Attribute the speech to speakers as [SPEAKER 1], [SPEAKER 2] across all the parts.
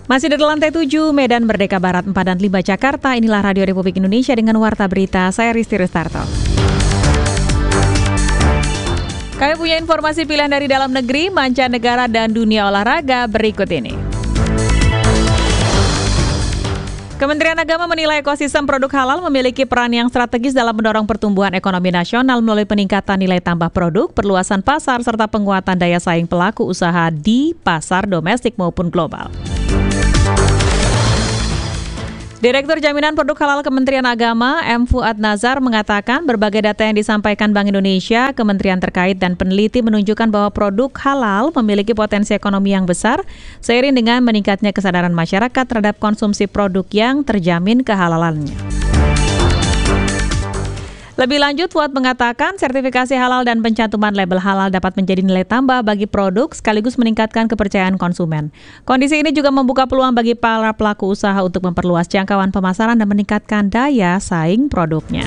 [SPEAKER 1] Masih dari lantai 7, Medan Merdeka Barat 4 dan 5 Jakarta, inilah Radio Republik Indonesia dengan Warta Berita, saya Risti Rustarto. Kami punya informasi pilihan dari dalam negeri, mancanegara, dan dunia olahraga berikut ini. Kementerian Agama menilai ekosistem produk halal memiliki peran yang strategis dalam mendorong pertumbuhan ekonomi nasional melalui peningkatan nilai tambah produk, perluasan pasar, serta penguatan daya saing pelaku usaha di pasar domestik maupun global. Direktur Jaminan Produk Halal Kementerian Agama, M. Fuad Nazar, mengatakan berbagai data yang disampaikan Bank Indonesia, kementerian terkait, dan peneliti menunjukkan bahwa produk halal memiliki potensi ekonomi yang besar seiring dengan meningkatnya kesadaran masyarakat terhadap konsumsi produk yang terjamin kehalalannya. Lebih lanjut, Fuad mengatakan sertifikasi halal dan pencantuman label halal dapat menjadi nilai tambah bagi produk sekaligus meningkatkan kepercayaan konsumen. Kondisi ini juga membuka peluang bagi para pelaku usaha untuk memperluas jangkauan pemasaran dan meningkatkan daya saing produknya.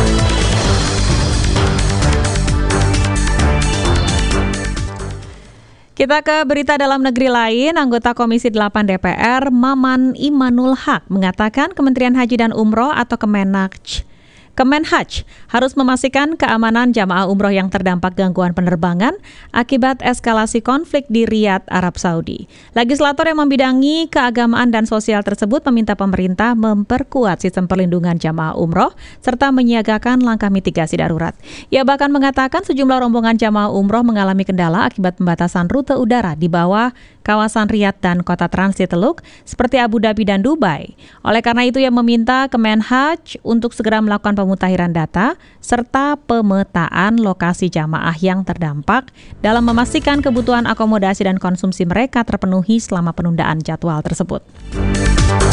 [SPEAKER 1] Kita ke berita dalam negeri lain. Anggota Komisi 8 DPR, Maman Imanul Haq, mengatakan Kementerian Haji dan Umroh atau Kemenhaj harus memastikan keamanan jamaah umroh yang terdampak gangguan penerbangan akibat eskalasi konflik di Riyadh, Arab Saudi. Legislator yang membidangi keagamaan dan sosial tersebut meminta pemerintah memperkuat sistem perlindungan jamaah umroh serta menyiagakan langkah mitigasi darurat. Ia bahkan mengatakan sejumlah rombongan jamaah umroh mengalami kendala akibat pembatasan rute udara di bawah kawasan Riyadh dan kota transit Teluk seperti Abu Dhabi dan Dubai. Oleh karena itu, ia meminta Kemenhaj untuk segera melakukan pemutahiran data serta pemetaan lokasi jamaah yang terdampak dalam memastikan kebutuhan akomodasi dan konsumsi mereka terpenuhi selama penundaan jadwal tersebut.